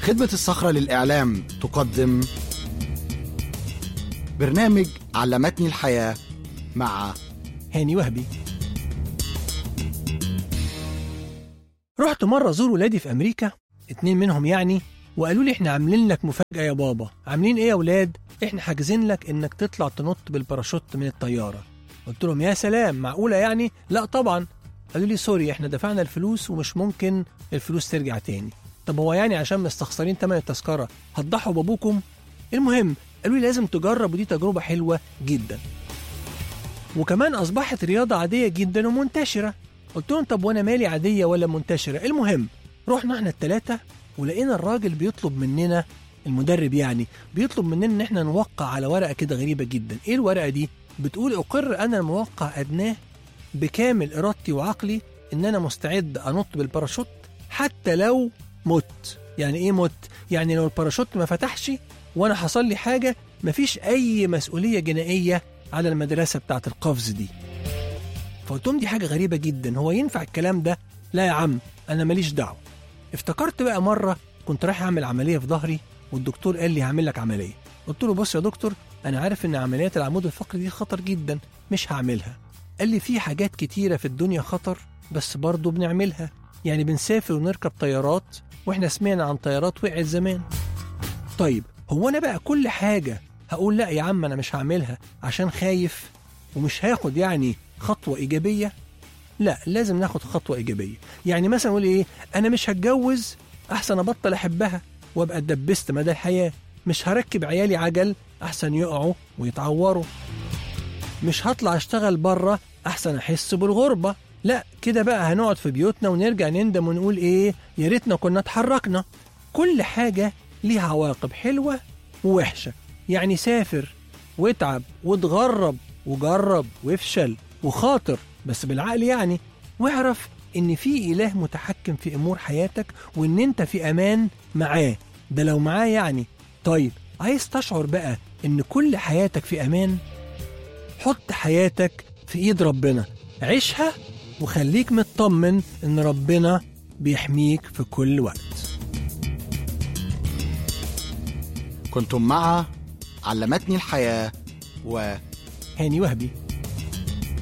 خدمة الصخرة للإعلام تقدم برنامج علمتني الحياة مع هاني وهبي. رحت مرة زور ولادي في أمريكا، 2 منهم يعني، وقالوا لي إحنا عاملين لك مفاجأة يا بابا. عاملين إيه يا ولاد؟ إحنا حاجزين لك إنك تطلع تنط بالباراشوت من الطيارة. قلت لهم يا سلام، معقولة يعني؟ لا طبعا. قالوا لي سوري، إحنا دفعنا الفلوس ومش ممكن الفلوس ترجع تاني. طب هو يعني عشان مستخسرين تمن التذكرة هتضحوا بابوكم؟ المهم قالوا لي لازم تجرب، ودي تجربة حلوة جدا، وكمان أصبحت رياضة عادية جدا ومنتشرة. قلت لهم طب وأنا مالي عادية ولا منتشرة؟ المهم رحنا احنا الثلاثة ولقينا الراجل بيطلب مننا، المدرب يعني، بيطلب مننا ان احنا نوقع على ورقة كده غريبة جدا. ايه الورقة دي؟ بتقول اقر انا الموقع ادناه بكامل ارادتي وعقلي ان انا مستعد انط بالباراشوت حتى لو مت. يعني ايه مت؟ يعني لو الباراشوت ما فتحش وانا حصل لي حاجة، مفيش اي مسؤولية جنائية على المدرسة بتاعت القفز دي. فقلتهم دي حاجة غريبة جدا، هو ينفع الكلام ده؟ لا يا عم انا ماليش دعوة. افتكرت بقى مرة كنت رايح اعمل عملية في ظهري والدكتور قال لي هعمل لك عملية. قلت له بص يا دكتور، انا عارف ان عمليات العمود الفقري دي خطر جدا، مش هعملها. قال لي في حاجات كتيرة في الدنيا خطر بس برضو بنعملها، يعني بنسافر ونركب طيارات، واحنا سمعنا عن طيارات وقعت زمان. طيب هو انا بقى كل حاجة هقول لا يا عم انا مش هعملها عشان خايف ومش هاخد يعني خطوة ايجابية؟ لا، لازم ناخد خطوة ايجابية. يعني مثلا اقول ايه؟ انا مش هتجوز احسن ابطل احبها وابقى اتدبست مدى الحياة. مش هركب عيالي عجل احسن يقعوا ويتعوروا. مش هطلع اشتغل بره احسن احس بالغربة. لا كده بقى هنقعد في بيوتنا ونرجع نندم ونقول ايه يا ريتنا كنا اتحركنا. كل حاجة ليها عواقب حلوة ووحشة، يعني سافر واتعب وتغرب وجرب وافشل وخاطر بس بالعقل يعني، واعرف ان في اله متحكم في امور حياتك وان انت في امان معاه. ده لو معاه يعني. طيب عايز تشعر بقى ان كل حياتك في امان؟ حط حياتك في ايد ربنا، عيشها وخليك مطمن ان ربنا بيحميك في كل وقت. كنتم مع علمتني الحياة و هاني وهبي.